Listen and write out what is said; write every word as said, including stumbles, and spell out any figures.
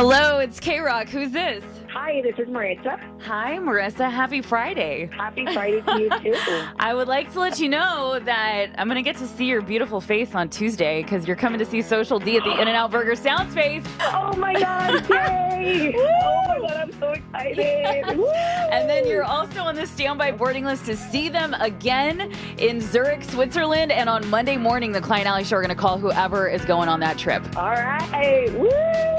Hello, it's K-Rock. Who's this? Hi, this is Marissa. Hi, Marissa. Happy Friday. Happy Friday to you, too. I would like to let you know that I'm going to get to see your beautiful face on Tuesday because you're coming to see Social D at the In-N-Out Burger Sound Space. Oh, my God. Yay. Oh, my God. I'm so excited. Yes. And then you're also on the standby boarding list to see them again in Zurich, Switzerland. And on Monday morning, the Klein Alley Show are going to call whoever is going on that trip. All right. Woo.